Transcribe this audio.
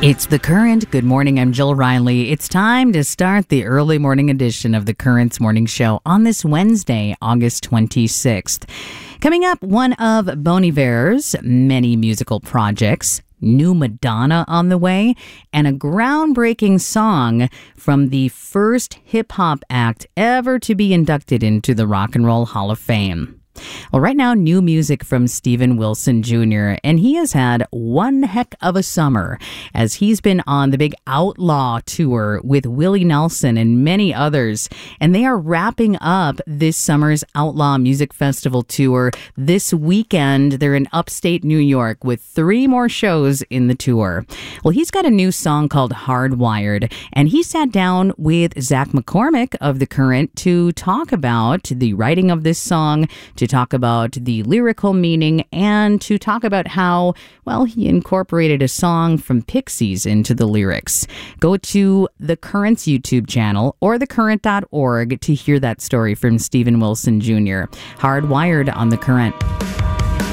It's The Current. Good morning. I'm Jill Riley. It's time to start the early morning edition of The Current's morning show on this Wednesday, August 26th. Coming up, one of Bon Iver's many musical projects, new Madonna on the way, and a groundbreaking song from the first hip-hop act ever to be inducted into the Rock and Roll Hall of Fame. Well, right now, new music from Steven Wilson Jr., and he has had one heck of a summer as he's been on the big Outlaw tour with Willie Nelson and many others, and they are wrapping up this summer's Outlaw Music Festival tour this weekend. They're in upstate New York with 3 more shows in the tour. Well, he's got a new song called Hardwired, and he sat down with Zach McCormick of The Current to talk about the writing of this song, to talk about the lyrical meaning, and to talk about how, well, he incorporated a song from Pixies into the lyrics. Go to The Current's YouTube channel or thecurrent.org to hear that story from Steven Wilson Jr. Hardwired on The Current.